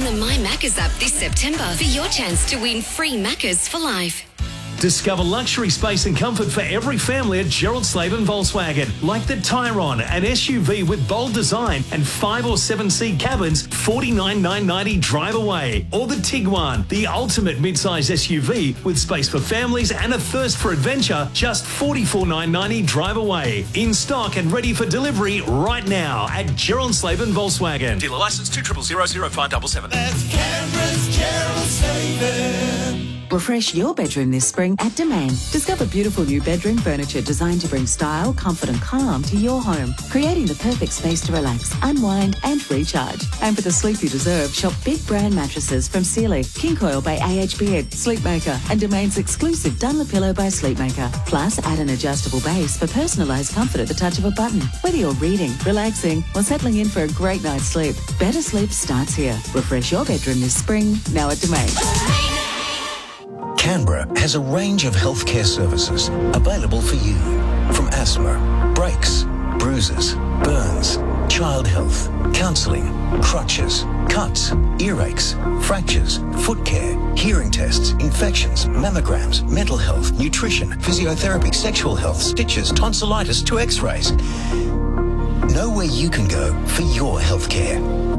in the My Maccas app this September for your chance to win free Maccas for life. Discover luxury space and comfort for every family at Gerald Slaven Volkswagen, like the Tyron, an SUV with bold design and 5 or 7 seat cabins, $49,990 drive away. Or the Tiguan, the ultimate midsize SUV with space for families and a thirst for adventure, just $44,990 drive away. In stock and ready for delivery right now at Gerald Slaven Volkswagen. Dealer licence 2000577. That's Canberra's Gerald Slaven. Refresh your bedroom this spring at Domain. Discover beautiful new bedroom furniture designed to bring style, comfort and calm to your home, creating the perfect space to relax, unwind and recharge. And for the sleep you deserve, shop big brand mattresses from Sealy, King Coil by AHBN, Sleepmaker and Domain's exclusive Dunlopillow by Sleepmaker. Plus, add an adjustable base for personalised comfort at the touch of a button. Whether you're reading, relaxing or settling in for a great night's sleep, better sleep starts here. Refresh your bedroom this spring, now at Domain. Canberra has a range of healthcare services available for you. From asthma, breaks, bruises, burns, child health, counselling, crutches, cuts, earaches, fractures, foot care, hearing tests, infections, mammograms, mental health, nutrition, physiotherapy, sexual health, stitches, tonsillitis to x-rays. Know where you can go for your healthcare.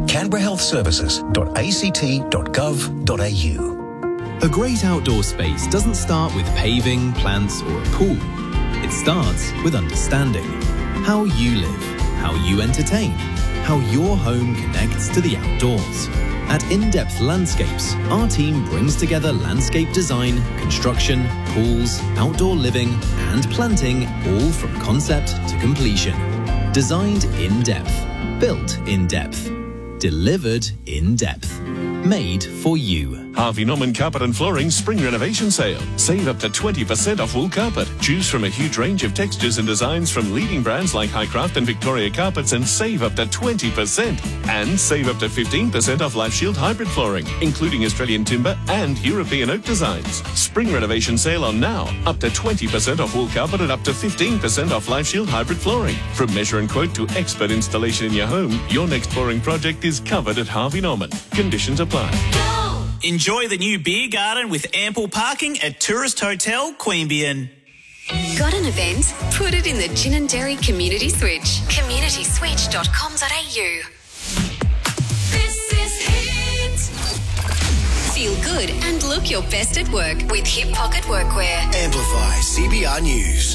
CanberraHealthServices.act.gov.au. A great outdoor space doesn't start with paving, plants or a pool. It starts with understanding how you live, how you entertain, how your home connects to the outdoors. At In-Depth Landscapes, our team brings together landscape design, construction, pools, outdoor living and planting, all from concept to completion. Designed in depth, built in depth, delivered in depth. Made for you. Harvey Norman Carpet and Flooring Spring Renovation Sale. Save up to 20% off wool carpet. Choose from a huge range of textures and designs from leading brands like Highcraft and Victoria Carpets and save up to 20%. And save up to 15% off Life Shield hybrid flooring, including Australian timber and European oak designs. Spring Renovation Sale on now. Up to 20% off wool carpet and up to 15% off Life Shield hybrid flooring. From measure and quote to expert installation in your home, your next flooring project is covered at Harvey Norman. Conditions apply. Enjoy the new beer garden with ample parking at Tourist Hotel Queanbeyan. Got an event? Put it in the Gin and Dairy Community Switch. communityswitch.com.au. This is Hit. Feel good and look your best at work with Hip Pocket Workwear. Amplify CBR News.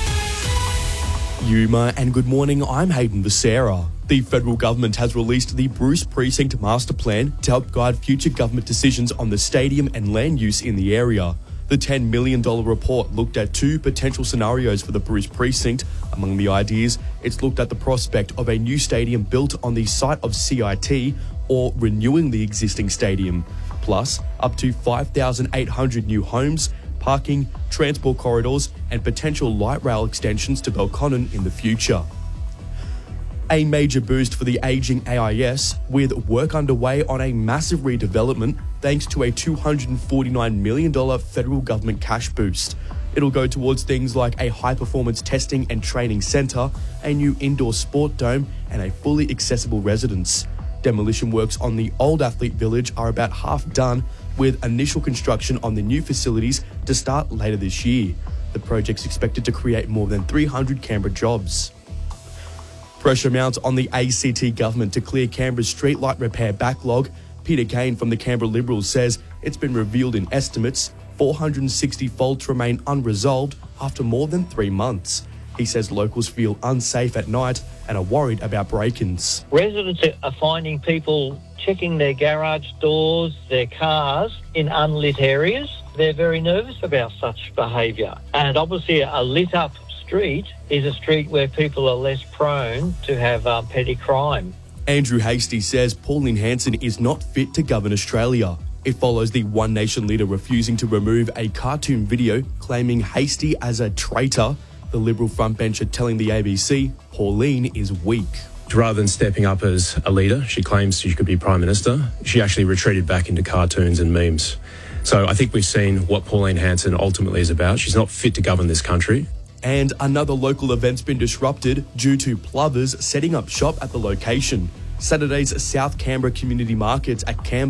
Yuma and good morning, I'm Hayden Becerra. The federal government has released the Bruce Precinct Master Plan to help guide future government decisions on the stadium and land use in the area. The $10 million report looked at 2 potential scenarios for the Bruce Precinct. Among the ideas, it's looked at the prospect of a new stadium built on the site of CIT or renewing the existing stadium, plus up to 5,800 new homes, parking, transport corridors and potential light rail extensions to Belconnen in the future. A major boost for the ageing AIS, with work underway on a massive redevelopment thanks to a $249 million federal government cash boost. It'll go towards things like a high-performance testing and training centre, a new indoor sport dome and a fully accessible residence. Demolition works on the old Athlete Village are about half done, with initial construction on the new facilities to start later this year. The project's expected to create more than 300 Canberra jobs. Pressure mounts on the ACT government to clear Canberra's streetlight repair backlog. Peter Kane from the Canberra Liberals says it's been revealed in estimates 460 faults remain unresolved after more than 3 months. He says locals feel unsafe at night and are worried about break-ins. Residents are finding people checking their garage doors, their cars in unlit areas. They're very nervous about such behaviour. And obviously a lit-up street is a street where people are less prone to have petty crime. Andrew Hastie says Pauline Hanson is not fit to govern Australia. It follows the One Nation leader refusing to remove a cartoon video claiming Hastie as a traitor. The Liberal frontbencher telling the ABC Pauline is weak. Rather than stepping up as a leader, she claims she could be Prime Minister, she actually retreated back into cartoons and memes. So I think we've seen what Pauline Hanson ultimately is about. She's not fit to govern this country. And another local event's been disrupted due to plovers setting up shop at the location. Saturday's South Canberra Community Markets at Canberra